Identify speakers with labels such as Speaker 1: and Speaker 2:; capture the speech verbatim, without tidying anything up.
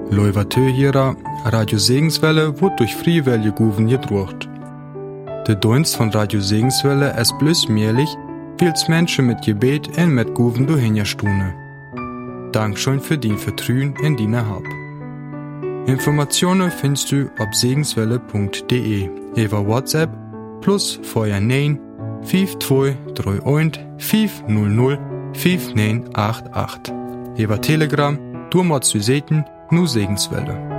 Speaker 1: Leuvatö hierer, Radio Segenswelle wird durch Friewelle Guven gedruckt. Der Dienst von Radio Segenswelle ist bloß möglich, weil's Menschen mit Gebet und mit Guven durchhinjastune. Dankeschön für die Vertrauen in deine Hab. Informationen findest du auf segenswelle punkt de, über WhatsApp plus vorher neun fünf zwei drei eins fünf null null fünf neun acht acht. Über Telegram, du musst du sehen, nur Segenswelle.